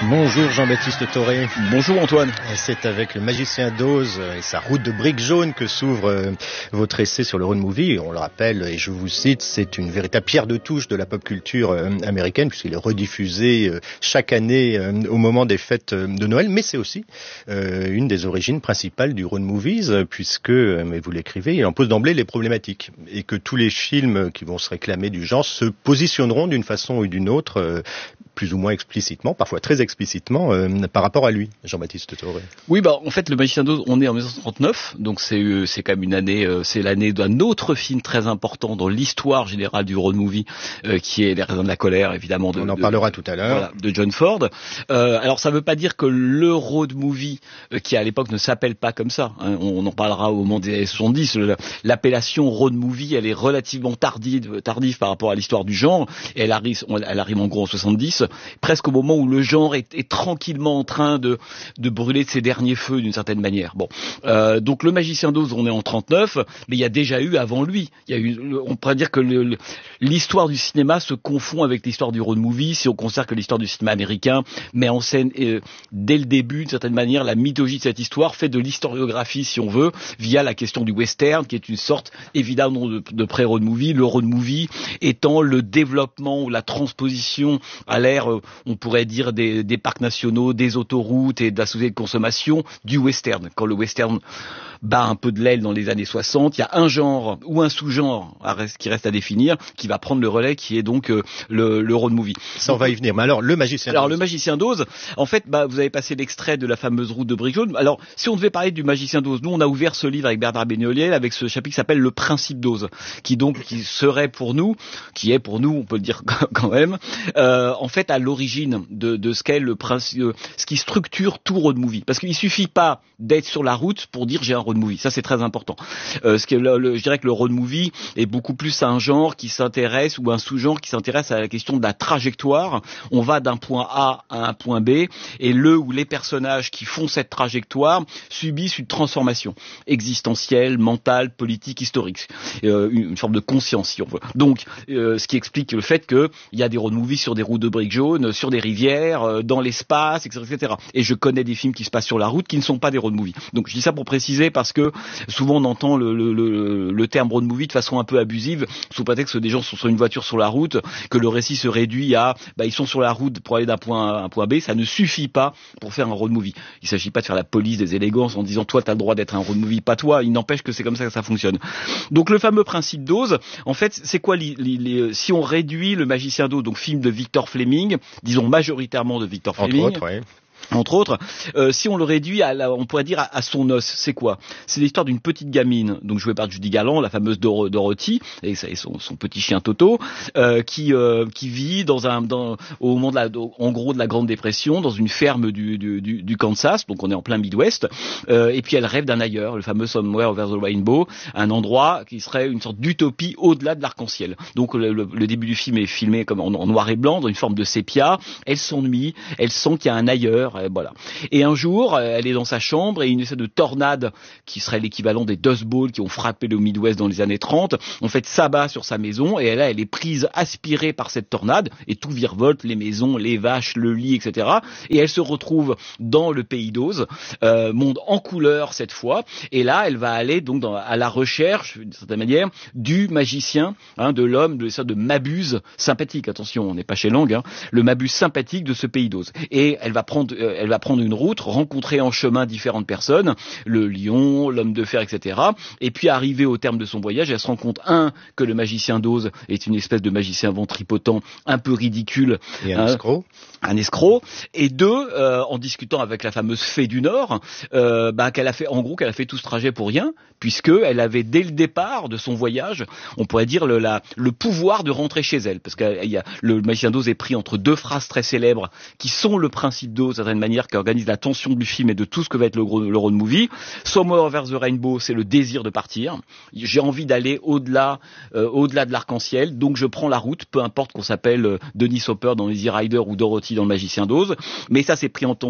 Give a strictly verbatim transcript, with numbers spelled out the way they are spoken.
Bonjour Jean-Baptiste Toré. Bonjour Antoine. C'est avec le Magicien d'Oz et sa route de briques jaunes que s'ouvre euh, votre essai sur le road movie. On le rappelle, et je vous cite, c'est une véritable pierre de touche de la pop culture euh, américaine, puisqu'il est rediffusé euh, chaque année euh, au moment des fêtes euh, de Noël, mais c'est aussi euh, une des origines principales du road movies, euh, puisque, euh, mais vous l'écrivez, il en pose d'emblée les problématiques, et que tous les films qui vont se réclamer du genre se positionneront d'une façon ou d'une autre, euh, plus ou moins explicitement, parfois très explicitement, euh, par rapport à lui, Jean-Baptiste Toré. Oui, bah en fait, le Magicien d'Oz, on est en dix-neuf cent trente-neuf, donc c'est euh, c'est quand même une année, euh, c'est l'année d'un autre film très important dans l'histoire générale du road movie, euh, qui est Les Raisins de la colère, évidemment. De, on en de, parlera tout à l'heure. Voilà, de John Ford. Euh, alors, ça veut pas dire que le road movie, euh, qui à l'époque ne s'appelle pas comme ça, hein, on, on en parlera au moment des années soixante-dix. Le, l'appellation road movie, elle est relativement tardive, tardive par rapport à l'histoire du genre, et elle arrive, elle arrive en gros en soixante-dix, presque au moment où le genre est, est tranquillement en train de, de brûler de ses derniers feux d'une certaine manière. Bon, euh, donc le Magicien d'Oz, on est en trente-neuf, mais il y a déjà eu avant lui. Il y a eu, on pourrait dire que le, le, l'histoire du cinéma se confond avec l'histoire du road movie si on considère que l'histoire du cinéma américain met en scène euh, dès le début, d'une certaine manière, la mythologie de cette histoire, fait de l'historiographie, si on veut, via la question du western, qui est une sorte évidemment de, de pré-road movie. Le road movie étant le développement ou la transposition à l'ère, euh, on pourrait dire des, des parcs nationaux, des autoroutes et de la société de consommation du western. Quand le western bat un peu de l'aile dans les années soixante, il y a un genre ou un sous-genre qui reste à définir, qui va prendre le relais, qui est donc euh, le, le road movie. Ça, on va y venir. Mais alors, le Magicien d'Oz. Alors, le Magicien d'Oz, en fait, bah, vous avez passé l'extrait de la fameuse route de briques jaunes. Alors, si on devait parler du Magicien d'Oz, nous, on a ouvert ce livre avec Bernard Benoliel, avec ce chapitre qui s'appelle Le Principe d'Oz, qui donc, qui serait pour nous, qui est pour nous, on peut le dire quand même, euh, en fait, à l'origine de, de ce qu'est le principe, euh, ce qui structure tout road movie. Parce qu'il suffit pas d'être sur la route pour dire j'ai un road movie. Ça, c'est très important. Euh, ce que le, le, je dirais que le road movie est beaucoup plus un genre qui s'intéresse, ou un sous-genre qui s'intéresse à la question de la trajectoire. On va d'un point A à un point B, et le ou les personnages qui font cette trajectoire subissent une transformation existentielle, mentale, politique, historique. Euh, une, une forme de conscience, si on veut. Donc, euh, ce qui explique le fait qu'il y a des road movies sur des routes de briques jaunes, sur des rivières, euh, dans l'espace, et cetera, et cetera. Et je connais des films qui se passent sur la route qui ne sont pas des road movies. Donc, je dis ça pour préciser, parce que souvent on entend le, le, le, le terme road movie de façon un peu abusive, sous prétexte que des gens sont sur une voiture sur la route, que le récit se réduit à bah, ils sont sur la route pour aller d'un point A à un point B. Ça ne suffit pas pour faire un road movie. Il s'agit pas de faire la police des élégances en disant toi t'as le droit d'être un road movie, pas toi. Il n'empêche que c'est comme ça que ça fonctionne. Donc le fameux principe d'Oz, en fait, c'est quoi les, les, les, si on réduit le Magicien d'Oz, donc film de Victor Fleming, disons majoritairement de Victor Fleming. Entre autres, ouais. Entre autres, euh, si on le réduit à, la, on pourrait dire à, à son os, c'est quoi? C'est l'histoire d'une petite gamine, donc jouée par Judy Garland, la fameuse Dor- Dorothy, et, et son, son petit chien Toto, euh, qui euh, qui vit dans un, dans, au moment de la, en gros de la Grande Dépression, dans une ferme du, du, du, du Kansas, donc on est en plein Midwest, euh, et puis elle rêve d'un ailleurs, le fameux Somewhere Over the Rainbow, un endroit qui serait une sorte d'utopie au-delà de l'arc-en-ciel. Donc le, le, le début du film est filmé comme en, en noir et blanc, dans une forme de sépia. Elle s'ennuie, elle sent qu'il y a un ailleurs. Voilà. Et un jour, elle est dans sa chambre et une espèce de tornade, qui serait l'équivalent des Dust Bowls qui ont frappé le Midwest dans les années trente, en fait s'abat sur sa maison, et là elle est prise, aspirée par cette tornade, et tout virevolte, les maisons, les vaches, le lit, et cetera. Et elle se retrouve dans le pays d'Oz, euh, monde en couleur cette fois, et là elle va aller donc dans, à la recherche, d'une certaine manière, du magicien, hein, de l'homme, de sorte de Mabuse sympathique, attention, on n'est pas chez Lang, hein, le Mabuse sympathique de ce pays d'Oz. Et elle va prendre elle va prendre une route, rencontrer en chemin différentes personnes, le lion, l'homme de fer, et cetera. Et puis arriver au terme de son voyage, elle se rend compte, un, que le Magicien d'Oz est une espèce de magicien ventripotent, un peu ridicule. Et un hein, escroc. Un escroc. Et deux, euh, en discutant avec la fameuse fée du Nord, euh, bah, qu'elle a fait, en gros, qu'elle a fait tout ce trajet pour rien, puisque elle avait dès le départ de son voyage, on pourrait dire le, la, le pouvoir de rentrer chez elle, parce que y a, le Magicien d'Oz est pris entre deux phrases très célèbres qui sont le principe d'Oz, d'une certaine manière, qui organise la tension du film et de tout ce que va être le, le road movie. Somewhere Over the Rainbow, c'est le désir de partir. J'ai envie d'aller au-delà, euh, au-delà de l'arc-en-ciel, donc je prends la route, peu importe qu'on s'appelle euh, Dennis Hopper dans Easy Rider ou Dorothy dans le Magicien d'Oz, mais ça c'est pris en